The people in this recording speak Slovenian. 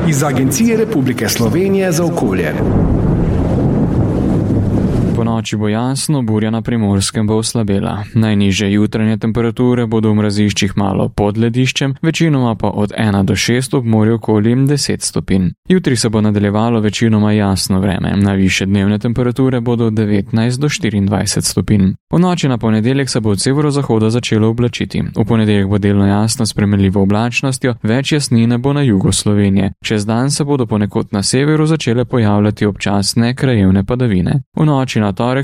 iz Agencije Republike Slovenije za okolje. Po noči bo jasno, burja na Primorskem bo oslabela. Najnižje jutranje temperature bodo v mraziščih malo pod lediščem, večinoma pa od 1 do 6 ob morju okoli 10 stopinj. Jutri se bo nadaljevalo večinoma jasno vreme, najvišje dnevne temperature bodo od 19 do 24 stopinj. V noči na ponedeljek se bo od severozahoda začelo oblačiti. V ponedeljek bo delno jasno s spremenljivo oblačnostjo, več jasnine bo na jugu Slovenije. Čez dan se bodo ponekod na severu začele pojavljati občasne krajevne padavine. V noči na torek